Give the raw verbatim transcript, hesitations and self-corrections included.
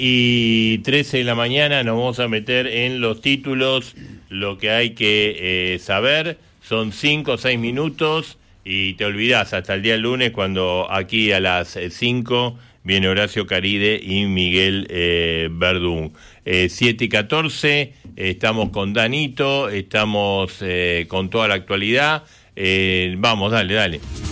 y trece de la mañana nos vamos a meter en los títulos, lo que hay que eh, saber. Son cinco o seis minutos y te olvidás hasta el día lunes, cuando aquí a las cinco viene Horacio Caride y Miguel eh, Verdún. Eh, siete y catorce, estamos con Danito, estamos eh, con toda la actualidad. Eh, vamos, dale, dale.